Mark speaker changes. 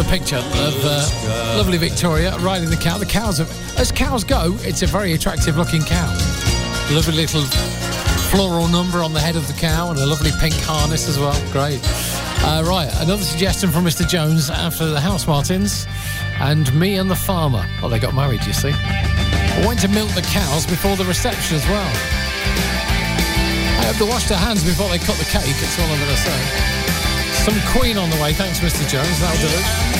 Speaker 1: A picture of lovely Victoria riding the cow. The cows, as cows go, it's a very attractive looking cow. Lovely little floral number on the head of the cow and a lovely pink harness as well. Great. Right, another suggestion from Mr. Jones after the House Martins and Me and the Farmer. Well, they got married, you see. I went to milk the cows before the reception as well. I hope they washed their hands before they cut the cake, that's all I'm going to say. Some Queen on the way, thanks Mr. Jones, that'll do it.